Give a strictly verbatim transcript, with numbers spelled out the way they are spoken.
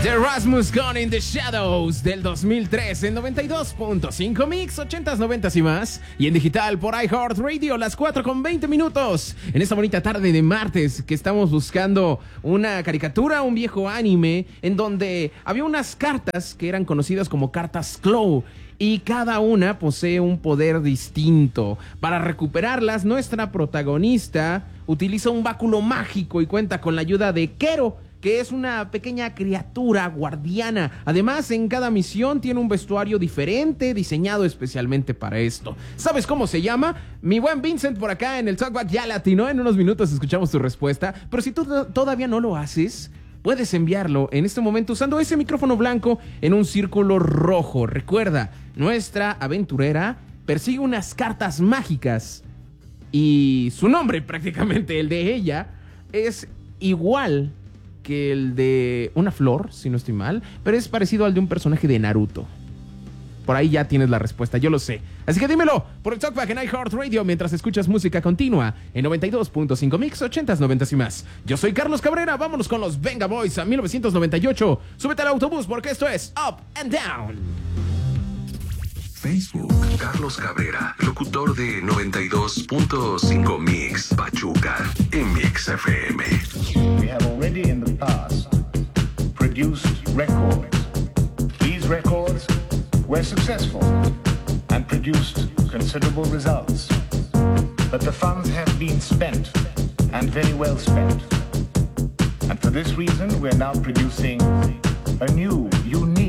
The Rasmus Gone in the Shadows del dos mil tres en noventa y dos punto cinco Mix, ochentas, noventas y más. Y en digital por iHeartRadio, las cuatro con veinte minutos. En esta bonita tarde de martes que estamos buscando una caricatura, un viejo anime, en donde había unas cartas que eran conocidas como cartas Claw. Y cada una posee un poder distinto. Para recuperarlas, nuestra protagonista utiliza un báculo mágico y cuenta con la ayuda de Kero, que es una pequeña criatura guardiana. Además, en cada misión tiene un vestuario diferente, diseñado especialmente para esto. ¿Sabes cómo se llama? Mi buen Vincent por acá en el Talkback ya latino. En unos minutos escuchamos tu respuesta. Pero si tú todavía no lo haces, puedes enviarlo en este momento usando ese micrófono blanco en un círculo rojo. Recuerda, nuestra aventurera persigue unas cartas mágicas y su nombre, prácticamente el de ella, es igual que el de una flor, si no estoy mal, pero es parecido al de un personaje de Naruto. Por ahí ya tienes la respuesta, yo lo sé. Así que dímelo por el Talkback en iHeartRadio mientras escuchas música continua en noventa y dos punto cinco Mix, ochentas, noventas y más. Yo soy Carlos Cabrera, vámonos con los Venga Boys a mil novecientos noventa y ocho. Súbete al autobús porque esto es Up and Down. Facebook, Carlos Cabrera, locutor de noventa y dos punto cinco Mix, Pachuca, en Mix F M. We have already in the past produced records. These records were successful and produced considerable results. But the funds have been spent, and very well spent. And for this reason, we're now producing a new